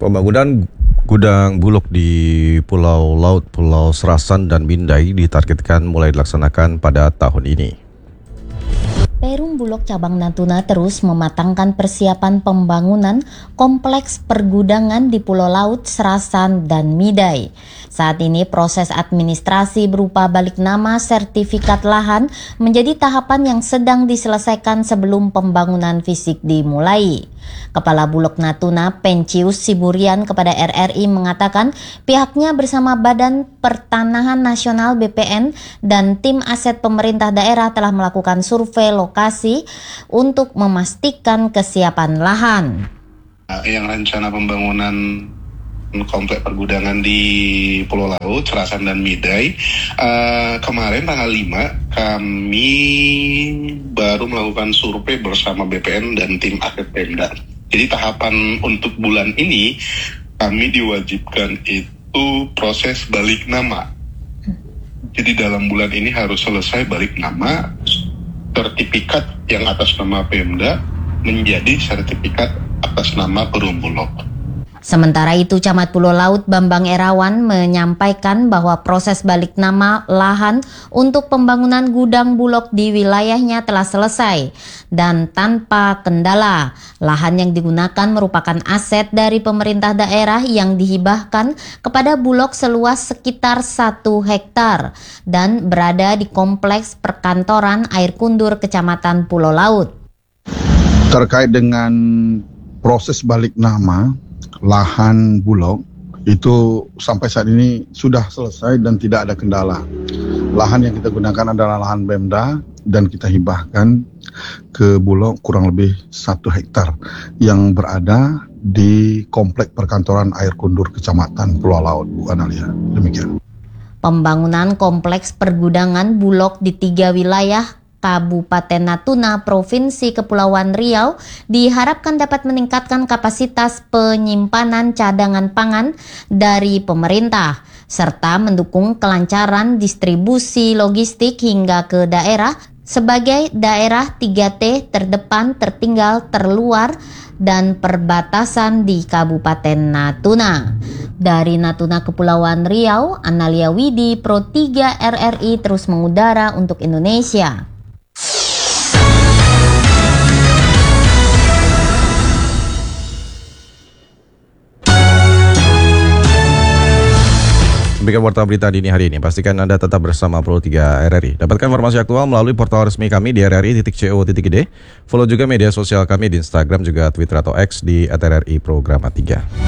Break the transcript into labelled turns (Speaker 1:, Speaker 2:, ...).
Speaker 1: Pembangunan gudang bulog di Pulau Laut, Pulau Serasan dan Mindai ditargetkan mulai dilaksanakan pada tahun ini.
Speaker 2: Perum Bulog Cabang Natuna terus mematangkan persiapan pembangunan kompleks pergudangan di Pulau Laut, Serasan, dan Midai. Saat ini proses administrasi berupa balik nama sertifikat lahan menjadi tahapan yang sedang diselesaikan sebelum pembangunan fisik dimulai. Kepala Bulog Natuna, Pencius Siburian kepada RRI mengatakan pihaknya bersama Badan Pertanahan Nasional BPN dan tim aset pemerintah daerah telah melakukan survei lokasi untuk memastikan kesiapan lahan.
Speaker 3: Yang rencana pembangunan komplek pergudangan di Pulau Laut, Serasan dan Midai, kemarin tanggal 5 kami baru melakukan survei bersama BPN dan tim aset Pemda. Jadi tahapan untuk bulan ini kami diwajibkan itu proses balik nama. Jadi dalam bulan ini harus selesai balik nama, sertifikat yang atas nama Pemda menjadi sertifikat atas nama Perum Bulog.
Speaker 2: Sementara itu, Camat Pulau Laut Bambang Erawan menyampaikan bahwa proses balik nama lahan untuk pembangunan gudang bulog di wilayahnya telah selesai dan tanpa kendala. Lahan yang digunakan merupakan aset dari pemerintah daerah yang dihibahkan kepada bulog seluas sekitar 1 hektar dan berada di kompleks perkantoran Air Kundur, Kecamatan Pulau Laut.
Speaker 4: Terkait dengan proses balik nama lahan bulog itu sampai saat ini sudah selesai dan tidak ada kendala. Lahan yang kita gunakan adalah lahan Pemda dan kita hibahkan ke bulog kurang lebih 1 hektar yang berada di komplek perkantoran Air Kundur Kecamatan Pulau Laut, Bu Analia. Demikian.
Speaker 2: Pembangunan kompleks pergudangan bulog di 3 wilayah Kabupaten Natuna, Provinsi Kepulauan Riau diharapkan dapat meningkatkan kapasitas penyimpanan cadangan pangan dari pemerintah serta mendukung kelancaran distribusi logistik hingga ke daerah sebagai daerah 3T terdepan, tertinggal, terluar, dan perbatasan di Kabupaten Natuna. Dari Natuna Kepulauan Riau, Analia Widi, Pro 3 RRI terus mengudara untuk Indonesia.
Speaker 1: Demikian warta berita dini hari ini. Pastikan Anda tetap bersama Pro 3 RRI. Dapatkan informasi aktual melalui portal resmi kami di rri.co.id. Follow juga media sosial kami di Instagram juga Twitter atau X di @RRI Programa 3.